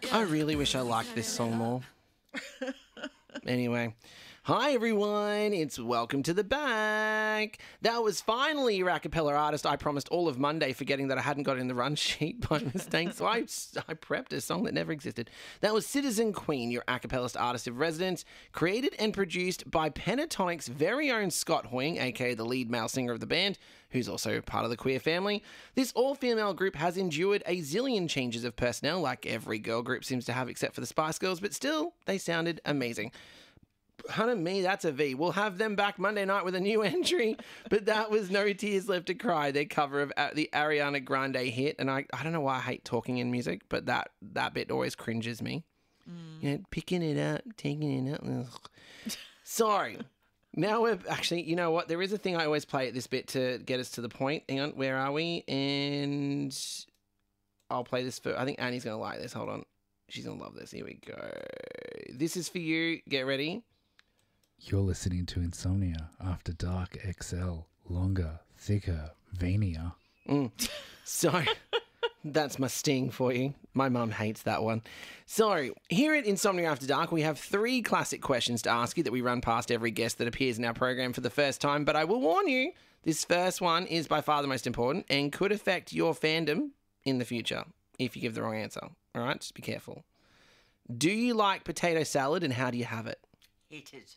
I really wish I liked this song more. Anyway. Hi everyone, it's Welcome to the Back. That was finally your a cappella artist I promised all of Monday, forgetting that I hadn't got it in the run sheet by mistake, so I prepped a song that never existed. That was Citizen Queen, your a cappella artist of residence, created and produced by Pentatonic's very own Scott Hoying, aka the lead male singer of the band, who's also part of the Queer family. This all-female group has endured a zillion changes of personnel, like every girl group seems to have except for the Spice Girls, but still, they sounded amazing. Hannah, me, that's a V. We'll have them back Monday night with a new entry, but that was No Tears Left to Cry, their cover of the Ariana Grande hit, and I don't know why I hate talking in music, but that bit always cringes me. You know, picking it up, taking it up. Ugh. Sorry. Now we're actually, you know what? There is a thing I always play at this bit to get us to the point. Hang on, where are we? And I'll play this for, I think Annie's going to like this. Hold on. She's going to love this. Here we go. This is for you. Get ready. You're listening to Insomnia After Dark XL. Longer, thicker, veinier. So, that's my sting for you. My mum hates that one. So, here at Insomnia After Dark, we have 3 classic questions to ask you that we run past every guest that appears in our program for the first time. But I will warn you, this first one is by far the most important and could affect your fandom in the future if you give the wrong answer. All right? Just be careful. Do you like potato salad and how do you have it? Hate it.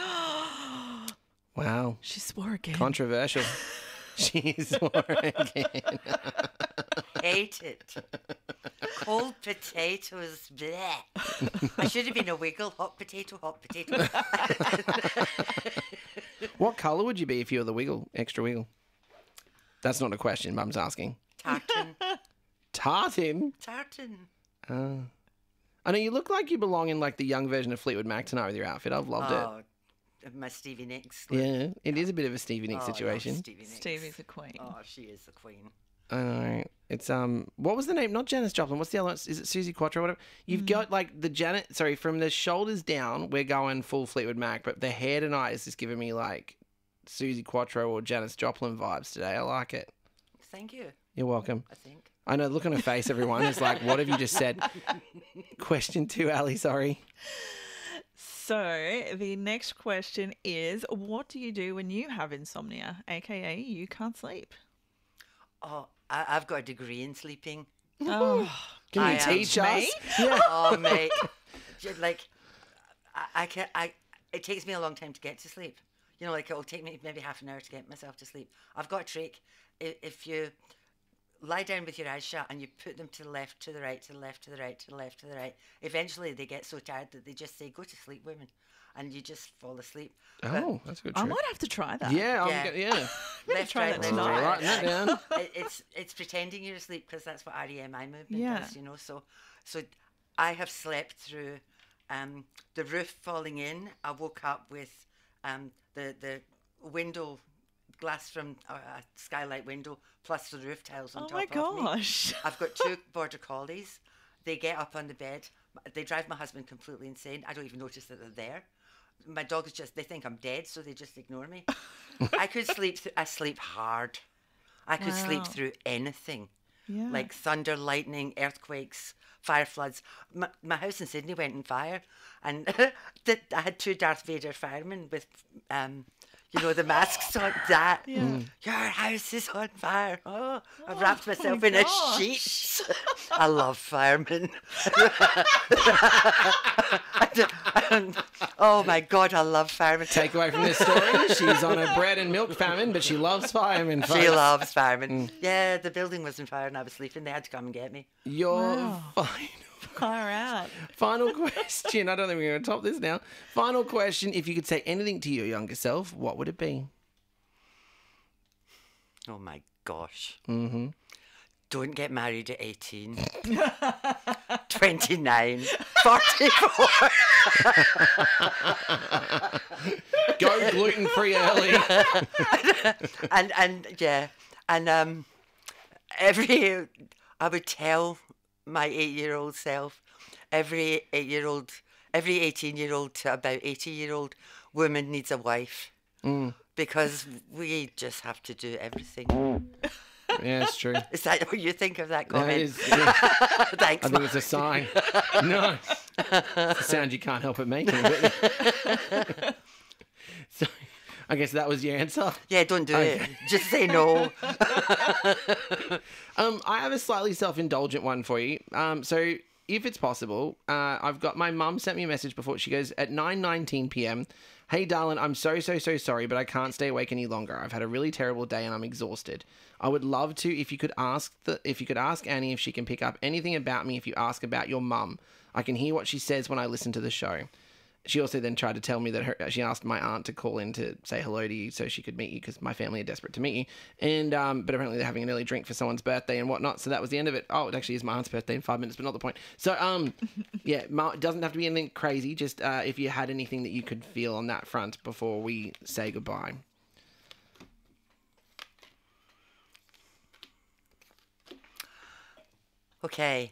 Wow. She swore again. Controversial. She swore again. Hate it. Cold potatoes. Bleh. I should have been a wiggle. Hot potato, hot potato. What colour would you be if you were the wiggle, extra wiggle? That's not a question, Mum's asking. Tartan. Tartan? Tartan. I know you look like you belong in like the young version of Fleetwood Mac tonight with your outfit. I've loved it. My Stevie Nicks. Look. Yeah, it is a bit of a Stevie Nicks I love situation. Stevie Nicks. Stevie's a queen. Oh, she is the queen. I know. It's what was the name? Not Janis Joplin. What's the other one? Is it Susie Quattro or whatever? You've got like from the shoulders down, we're going full Fleetwood Mac, but the hair tonight is just giving me like Susie Quattro or Janis Joplin vibes today. I like it. Thank you. You're welcome. I think. I know, look on her face, everyone. It's like, what have you just said? Question 2, Ali, sorry. So the next question is, what do you do when you have insomnia, aka you can't sleep? Oh, I've got a degree in sleeping. Oh, Can you teach us? me? Yeah. Oh, mate. Like, I can't. It takes me a long time to get to sleep. You know, like it'll take me maybe half an hour to get myself to sleep. I've got a trick. If you lie down with your eyes shut and you put them to the left, to the right, to the left, to the right, to the left, to the right, eventually they get so tired that they just say, "Go to sleep, women," and you just fall asleep. Oh, that's a good I trick. might have to try that. Yeah, Yeah. Let's try that left, tonight. right. Writing that down. It's pretending you're asleep because that's what REMI movement Yeah. does, you know. So I have slept through the roof falling in. I woke up with the window glass from a skylight window plus the roof tiles on Oh top my of me. gosh. I've got 2 border collies. They get up on the bed. They drive my husband completely insane. I don't even notice that they're there. My dogs they think I'm dead, so they just ignore me. I could sleep. I sleep hard. I could sleep Wow. through anything, Yeah. like thunder, lightning, earthquakes, fire floods. My house in Sydney went on fire, and I had 2 Darth Vader firemen with, the masks on. Your house is on fire. Oh, I wrapped myself in gosh. a sheet. I love firemen. Oh my God, I love firemen. Take away from this story, she's on a bread and milk famine, but she loves firemen. She folks. loves firemen. Yeah, the building was on fire and I was sleeping. They had to come and get me. Your Far out. final question. I don't think we're going to top this now. Final question. If you could say anything to your younger self, what would it be? Oh my gosh. Mm-hmm. Don't get married at 18. 29. 44. Go gluten-free early. And yeah. And I would tell my 8-year-old self, every 18-year-old to about 80-year-old woman needs a wife. Because we just have to do everything. Yeah, it's true. Is that what you think of that That comment? is, yeah. Thanks. I think it's a sign. No. It's a sound you can't help but making. But... So, I guess that was your answer. Yeah, don't do it. Just say no. I have a slightly self-indulgent one for you. So if it's possible, I've got my mum sent me a message before. She goes, at 9:19 p.m, "Hey, darling, I'm so sorry, but I can't stay awake any longer. I've had a really terrible day and I'm exhausted. I would love to if you could ask Annie if she can pick up anything about me if you ask about your mum. I can hear what she says when I listen to the show." She also then tried to tell me that she asked my aunt to call in to say hello to you so she could meet you because my family are desperate to meet you. And but apparently they're having an early drink for someone's birthday and whatnot. So that was the end of it. Oh, it actually is my aunt's birthday in 5 minutes, but not the point. So yeah, it doesn't have to be anything crazy. Just if you had anything that you could feel on that front before we say goodbye. Okay.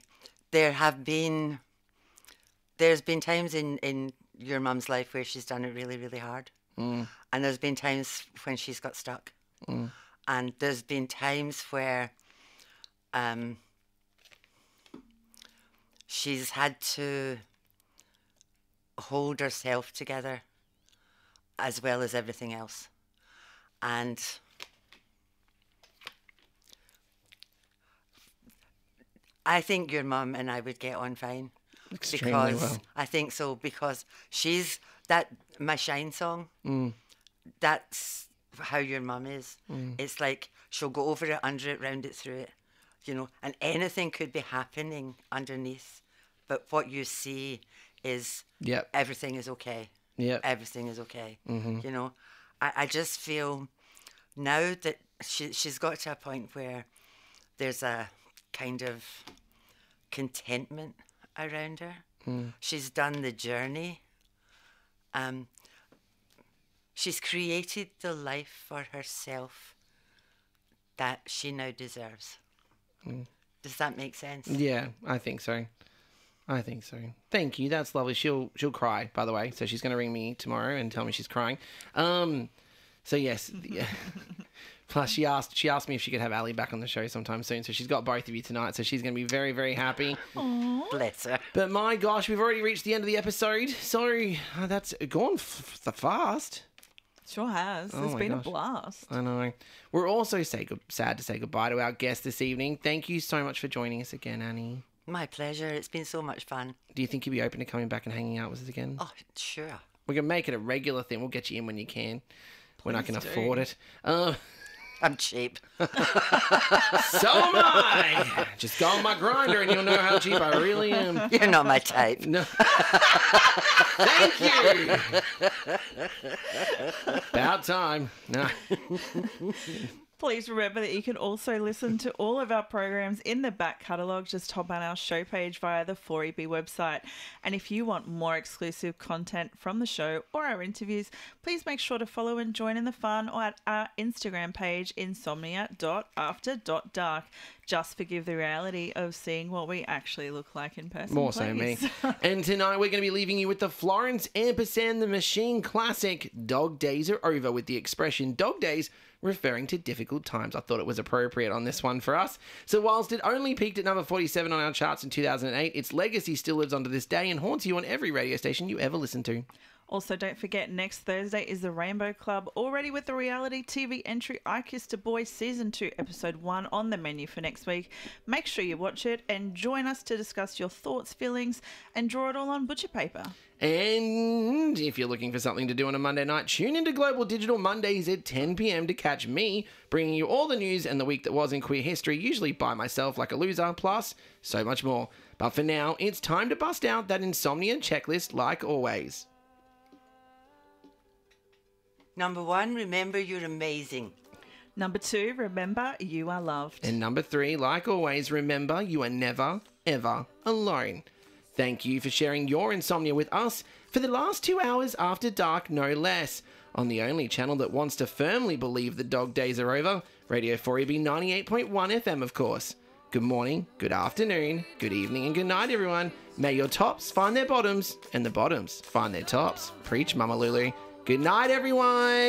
There's been times in your mum's life where she's done it really, really hard. And there's been times when she's got stuck. And there's been times where she's had to hold herself together as well as everything else. And I think your mum and I would get on fine. Extremely Because well. I think so, because she's my Shine song. That's how your mum is. It's like she'll go over it, under it, round it, through it, and anything could be happening underneath, but what you see is Yep. everything is okay. Yep. Everything is okay. I just feel now that she's got to a point where there's a kind of contentment around her. She's done the journey. She's created the life for herself that she now deserves. Does that make sense? Yeah, I think so. Thank you. That's lovely. She'll cry, by the way. So she's going to ring me tomorrow and tell me she's crying. So yes. Yeah. Plus, she asked me if she could have Ali back on the show sometime soon. So she's got both of you tonight. So she's going to be very, very happy. Bless her. But my gosh, we've already reached the end of the episode. Sorry, that's gone fast. Sure has. Oh It's my been gosh. a blast. I know. We're also sad to say goodbye to our guest this evening. Thank you so much for joining us again, Annie. My pleasure. It's been so much fun. Do you think you'd be open to coming back and hanging out with us again? Oh, sure. We're going to make it a regular thing. We'll get you in when you can. When I can Please do. afford it. I'm cheap. So am I. Just go on my grinder and you'll know how cheap I really am. You're not my type. No. Thank you. About time. No. Please remember that you can also listen to all of our programs in the back catalogue. Just hop on our show page via the 4EB website. And if you want more exclusive content from the show or our interviews, please make sure to follow and join in the fun at our Instagram page, insomnia.after.dark. Just forgive the reality of seeing what we actually look like in person. More so me. please. And tonight we're going to be leaving you with the Florence Ampersand the Machine classic, Dog Days Are Over, with the expression dog days referring to difficult times. I thought it was appropriate on this one for us. So whilst it only peaked at number 47 on our charts in 2008, its legacy still lives on to this day and haunts you on every radio station you ever listen to. Also, don't forget, next Thursday is the Rainbow Club, already with the reality TV entry I Kissed a Boy Season 2, Episode 1 on the menu for next week. Make sure you watch it and join us to discuss your thoughts, feelings, and draw it all on butcher paper. And if you're looking for something to do on a Monday night, tune into Global Digital Mondays at 10 p.m. to catch me, bringing you all the news and the week that was in queer history, usually by myself like a loser, plus so much more. But for now, it's time to bust out that insomnia checklist like always. Number 1, remember you're amazing. Number 2, remember you are loved. And number 3, like always, remember you are never, ever alone. Thank you for sharing your insomnia with us for the last 2 hours after dark, no less, on the only channel that wants to firmly believe the dog days are over, Radio 4EB 98.1 FM, of course. Good morning, good afternoon, good evening, and good night, everyone. May your tops find their bottoms, and the bottoms find their tops. Preach, Mama Lulu. Good night, everyone.